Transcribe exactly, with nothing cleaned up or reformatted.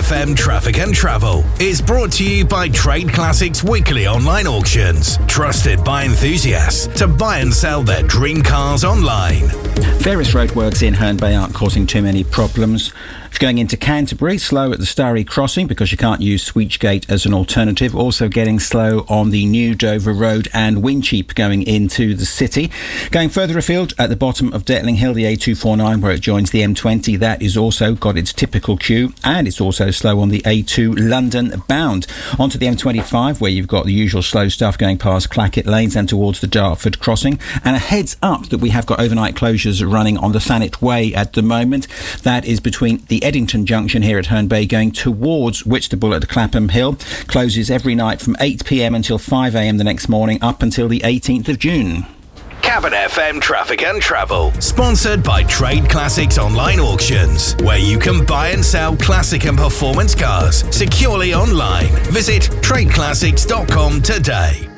F M Traffic and Travel is brought to you by Trade Classics Weekly Online Auctions, trusted by enthusiasts to buy and sell their dream cars online. Various roadworks in Herne Bay aren't causing too many problems. If you're going into Canterbury, slow at the Starry Crossing because you can't use Sweechgate as an alternative. Also getting slow on the New Dover Road and Wincheap going into the city. Going further afield at the bottom of Detling Hill, the A two forty-nine where it joins the M twenty, that is also got its typical queue, and it's also slow on the A two London bound. Onto the M twenty-five where you've got the usual slow stuff going past Clackett Lanes and towards the Dartford crossing. And a heads up that we have got overnight closures running on the Thanet Way at the moment. That is between the Eddington Junction here at Herne Bay going towards Whitstable at Clapham Hill. Closes every night from eight p.m. until five a.m. the next morning up until the eighteenth of June. Cabin F M Traffic and Travel, sponsored by Trade Classics Online Auctions, where you can buy and sell classic and performance cars securely online. Visit trade classics dot com today.